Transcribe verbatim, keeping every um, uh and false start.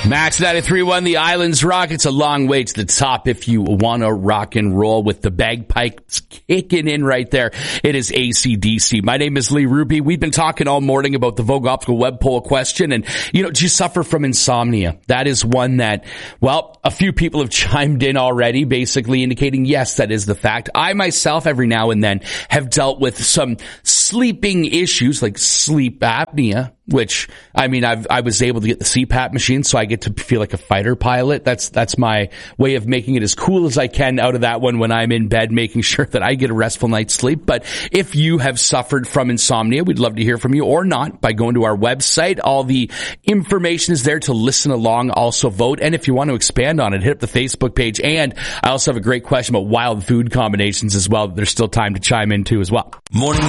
Max ninety-three point one, the Islands Rock. It's a long way to the top if you want to rock and roll with the bagpipes kicking in right there. It is A C D C. My name is Lee Ruby. We've been talking all morning about the Vogue Optical Web Poll question. And, you know, do you suffer from insomnia? That is one that, well, a few people have chimed in already, basically indicating, yes, that is the fact. I myself, every now and then, have dealt with some sleeping issues like sleep apnea, which, I mean, I've, I was able to get the C PAP machine, so I get to feel like a fighter pilot. That's, that's my way of making it as cool as I can out of that one when I'm in bed, making sure that I get a restful night's sleep. But if you have suffered from insomnia, we'd love to hear from you, or not, by going to our website. All the information is there to listen along, also vote. And if you want to expand on it, hit up the Facebook page. And I also have a great question about wild food combinations as well. There's still time to chime in too as well. Mornings